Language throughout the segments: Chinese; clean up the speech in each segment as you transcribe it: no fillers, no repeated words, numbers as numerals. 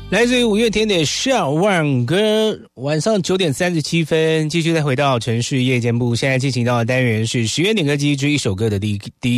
来自于五月天的笑忘歌，晚上9点37分，继续再回到城市夜间部。现在进行到的单元是10元点歌机之一首歌的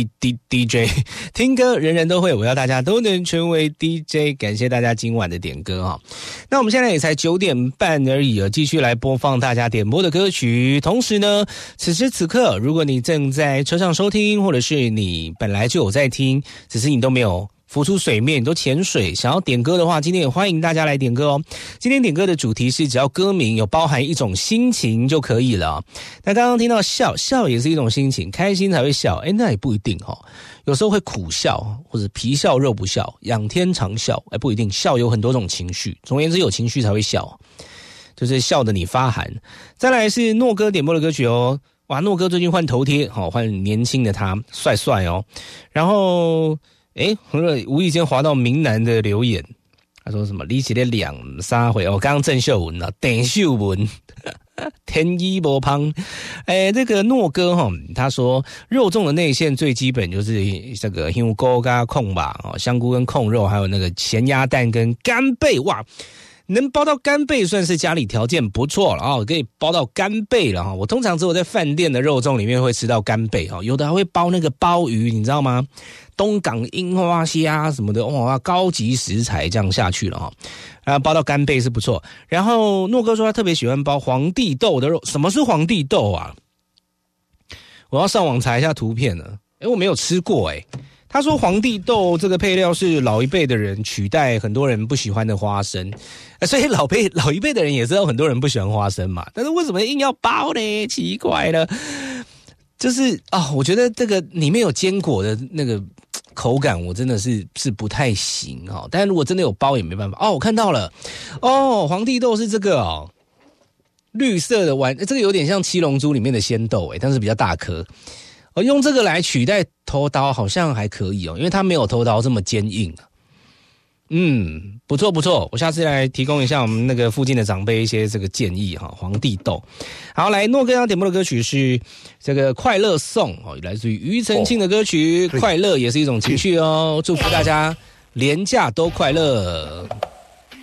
DJ 听歌，人人都会，我要大家都能成为 DJ。感谢大家今晚的点歌哈。那我们现在也才9点半而已，继续来播放大家点播的歌曲。同时呢，此时此刻，如果你正在车上收听，或者是你本来就有在听，只是你都没有浮出水面，你都潜水，想要点歌的话，今天也欢迎大家来点歌哦。今天点歌的主题是只要歌名有包含一种心情就可以了。那刚刚听到笑也是一种心情，开心才会笑，那也不一定哦。有时候会苦笑，或者皮笑肉不笑，仰天长笑，不一定。笑有很多种情绪，总而言之有情绪才会笑，就是笑得你发寒。再来是诺哥点播的歌曲哦。哇，诺哥最近换头贴，换年轻的他，帅帅哦。然后无意间滑到明南的留言，他说什么你是在2-3回刚刚郑秀文啊，郑秀文天衣无胖。这个诺哥他说肉粽的内馅最基本就是这个香菇跟控吧，香菇跟控肉，还有那个咸鸭蛋跟干贝。哇，能包到干贝算是家里条件不错了可以包到干贝了我通常只有在饭店的肉粽里面会吃到干贝有的还会包那个鲍鱼，你知道吗？东港樱花虾什么的，哇，高级食材这样下去了包到干贝是不错。然后诺哥说他特别喜欢包皇帝豆的肉。什么是皇帝豆啊？我要上网查一下图片了。我没有吃过他说皇帝豆这个配料是老一辈的人取代很多人不喜欢的花生，所以老一辈的人也知道很多人不喜欢花生嘛，但是为什么硬要包呢？奇怪了，就是我觉得这个里面有坚果的那个口感，我真的是不太行但是如果真的有包也没办法我看到了皇帝豆是这个绿色的这个有点像七龙珠里面的仙豆但是比较大颗。用这个来取代头刀好像还可以因为它没有头刀这么坚硬不错不错，我下次来提供一下我们那个附近的长辈一些这个建议皇帝豆。好，来诺哥要点播的歌曲是这个快乐颂来自于庾澄庆的歌曲快乐也是一种情绪祝福大家连假都快乐。